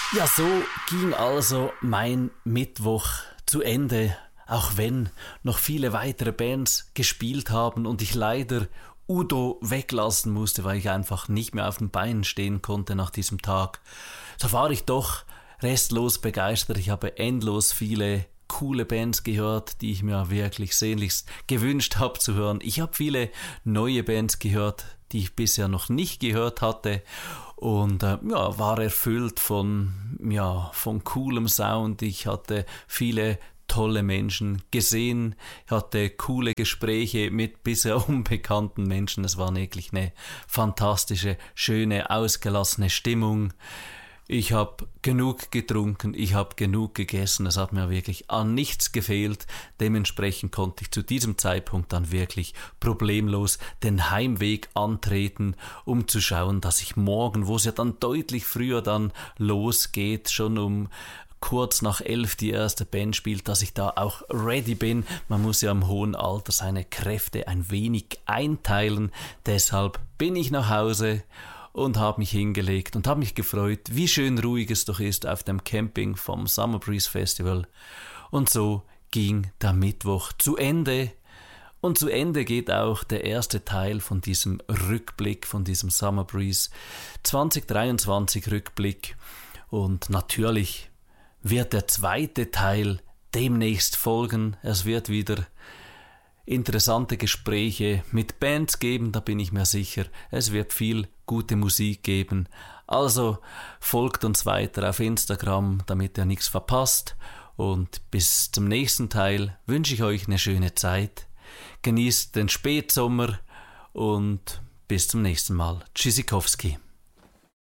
Ja, so ging also mein Mittwoch zu Ende, auch wenn noch viele weitere Bands gespielt haben und ich leider Udo weglassen musste, weil ich einfach nicht mehr auf den Beinen stehen konnte nach diesem Tag. So war ich doch restlos begeistert. Ich habe endlos viele coole Bands gehört, die ich mir wirklich sehnlichst gewünscht habe zu hören. Ich habe viele neue Bands gehört, die ich bisher noch nicht gehört hatte und war erfüllt von coolem Sound. Ich hatte viele tolle Menschen gesehen, hatte coole Gespräche mit bisher unbekannten Menschen. Es war wirklich eine fantastische, schöne, ausgelassene Stimmung. Ich habe genug getrunken, ich habe genug gegessen, es hat mir wirklich an nichts gefehlt. Dementsprechend konnte ich zu diesem Zeitpunkt dann wirklich problemlos den Heimweg antreten, um zu schauen, dass ich morgen, wo es ja dann deutlich früher dann losgeht, schon um kurz nach 11 die erste Band spielt, dass ich da auch ready bin. Man muss ja im hohen Alter seine Kräfte ein wenig einteilen. Deshalb bin ich nach Hause und habe mich hingelegt und habe mich gefreut, wie schön ruhig es doch ist auf dem Camping vom Summer Breeze Festival. Und so ging der Mittwoch zu Ende. Und zu Ende geht auch der erste Teil von diesem Rückblick, von diesem Summer Breeze 2023 Rückblick. Und natürlich wird der zweite Teil demnächst folgen. Es wird wieder interessante Gespräche mit Bands geben, da bin ich mir sicher. Es wird viel gute Musik geben. Also folgt uns weiter auf Instagram, damit ihr nichts verpasst. Und bis zum nächsten Teil wünsche ich euch eine schöne Zeit. Genießt den Spätsommer und bis zum nächsten Mal. Tschüssikowski.